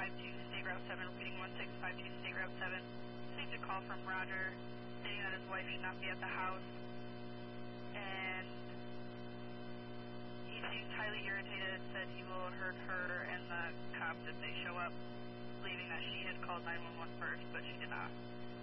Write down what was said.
1652 State Route 7, repeating 1652 State Route 7. Received a call from Roger stating that his wife should not be at the house, and he seems highly irritated, said he will hurt her and the cops if they show up, believing that she had called 911 first, but she did not.